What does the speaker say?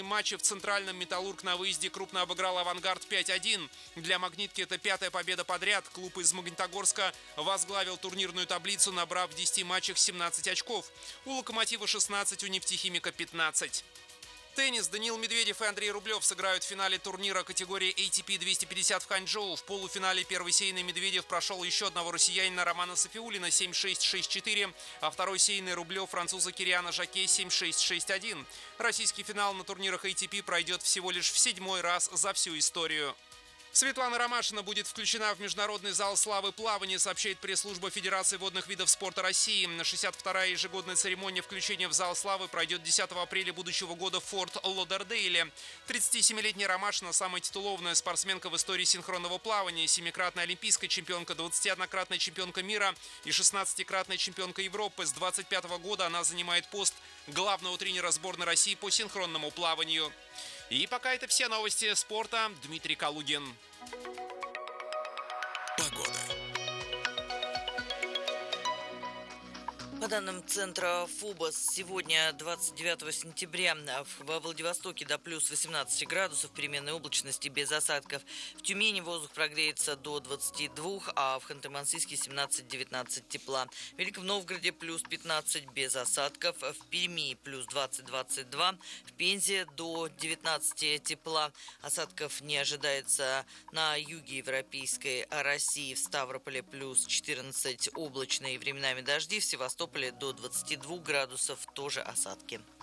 матче в Центральном «Металлург» на выезде крупно обыграл «Авангард» 5-1. Для «Магнитки» это 5-я победа подряд. Клуб из Магнитогорска возглавил турнирную таблицу, набрав в 10 матчах 17 очков. У «Локомотива» 16, у «Нефтехимика» 15. Теннис. Даниил Медведев и Андрей Рублев сыграют в финале турнира категории ATP 250 в Ханчжоу. В полуфинале первый сейный Медведев прошел еще одного россиянина Романа Сафиуллина 7-6, 6-4, а второй сейный Рублев француза Кириана Жаке 7-6, 6-1. Российский финал на турнирах ATP пройдет всего лишь в 7-й раз за всю историю. Светлана Ромашина будет включена в Международный зал славы плавания, сообщает пресс-служба Федерации водных видов спорта России. 62-я ежегодная церемония включения в зал славы пройдет 10 апреля будущего года в Форт Лодердейле. 37-летняя Ромашина – самая титулованная спортсменка в истории синхронного плавания, 7-кратная олимпийская чемпионка, 21-кратная чемпионка мира и 16-кратная чемпионка Европы. С 25 года она занимает пост главного тренера сборной России по синхронному плаванию. И пока это все новости спорта. Дмитрий Калугин. Погода. По данным центра ФУБОС, сегодня, 29 сентября, во Владивостоке до плюс 18 градусов, переменной облачности без осадков. В Тюмени воздух прогреется до 22, а в Ханты-Мансийске 17-19 тепла. В Великом Новгороде плюс 15 без осадков. В Перми плюс 20-22. В Пензе до 19 тепла. Осадков не ожидается на юге европейской России. В Ставрополе плюс 14 облачно и временами дожди. В Севастополе до 22 градусов, тоже осадки.